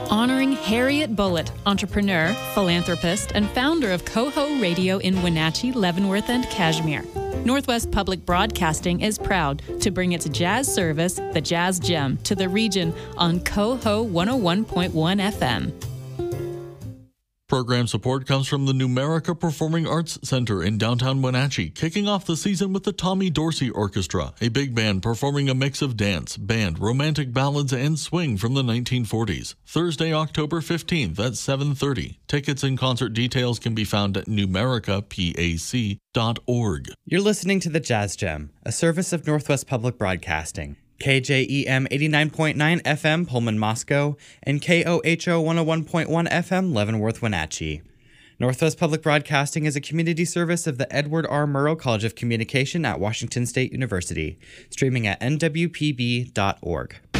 Honoring Harriet Bullitt, entrepreneur, philanthropist, and founder of Coho Radio in Wenatchee, Leavenworth, and Cashmere. Northwest Public Broadcasting is proud to bring its jazz service, the Jazz Gem, to the region on Coho 101.1 FM. Program support comes from the Numerica Performing Arts Center in downtown Wenatchee, kicking off the season with the Tommy Dorsey Orchestra, a big band performing a mix of dance, band, romantic ballads, and swing from the 1940s. Thursday, October 15th at 7:30. Tickets and concert details can be found at numericapac.org. You're listening to the Jazz Gem, a service of Northwest Public Broadcasting. KJEM 89.9 FM Pullman, Moscow, and KOHO 101.1 FM Leavenworth, Wenatchee. Northwest Public Broadcasting is a community service of the Edward R. Murrow College of Communication at Washington State University, streaming at nwpb.org.